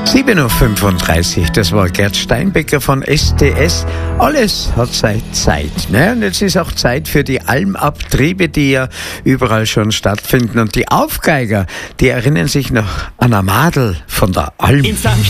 7:35 Uhr, das war Gerd Steinbecker von STS. Alles hat seine Zeit, ne? Und jetzt ist auch Zeit für die Almabtriebe, die ja überall schon stattfinden. Und die Aufgeiger, die erinnern sich noch an eine Madel von der Alm.